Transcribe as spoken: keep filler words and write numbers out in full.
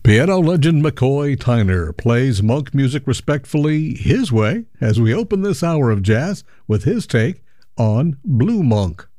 Piano legend McCoy Tyner plays monk music respectfully his way as we open this hour of jazz with his take on Blue Monk.